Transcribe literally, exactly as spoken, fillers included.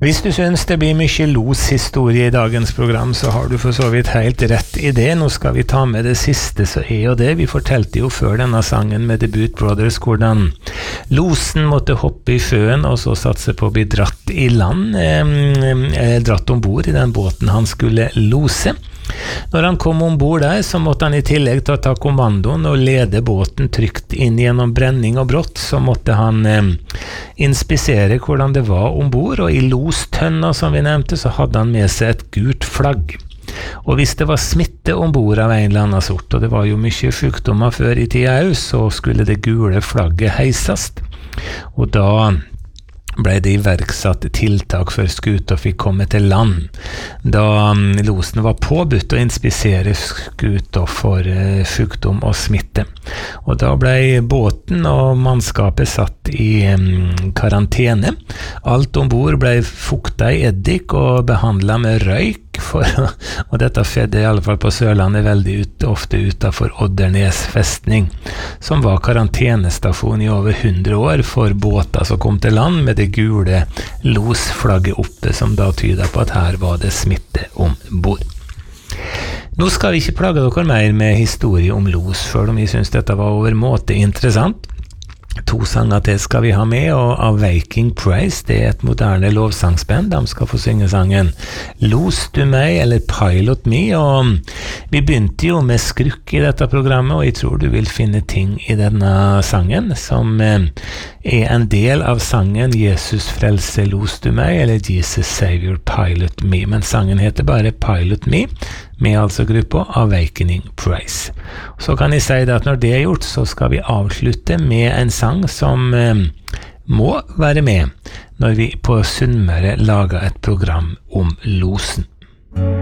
Hvis du synes det blir mye loshistorie i dagens program, så har du for så vidt helt rett i det. Nå skal vi ta med det siste, så er jo det. Vi fortalte jo før denne sangen med Debut Brothers hvordan losen måtte hoppe i sjøen og så satse på å bli dratt i land, eh, dratt ombord i den båten han skulle lose. Når han kom ombord der, så måtte han i tillegg ta, ta kommandoen og lede båten trygt inn gjennom brenning og brott. Så måtte han eh, inspisere hvordan det var ombord, og i lostønna som vi nevnte, så hadde han med seg et gult flagg. Og hvis det var smitte ombord av en eller annen sort, og det var jo mye sykdommer før i tida også, så skulle det gule flagget heisast. Og da ble det iverksatt tiltak før skuta fikk komme til land. Da um, losen var påbudt å inspisere skuta for uh, sykdom og smitte. Og da ble båten og mannskapet satt i um, karantene. Alt ombord ble fukta i eddik og behandlet med røyk, for, og dette skjedde i alle fall på Sørlandet veldig ut, ofte utenfor Oddernes festning, som var karantenestasjon i over hundre år for båter som kom til land med det gule losflagget oppe, som da tyder på at her var det smitte ombord. Nå skal vi ikke plage dere mer med historie om los, selv om vi synes dette var overmåte interessant. To sanger til skal vi ha med, og Awaking Praise, det er et moderne lovsangsband. De skal få synge sangen Los du meg, eller Pilot Me, og vi begynte jo med skrukk i dette programmet, og jeg tror du vil finne ting i denne sangen som er en del av sangen Jesus frelse los du meg, eller Jesus Savior Pilot Me, men sangen heter bare Pilot Me, med altså gruppa Awakening Praise. Så kan jeg si at når det er gjort, så skal vi avslutte med en sang som eh, må være med når vi på Sunnmøre lager et program om losen.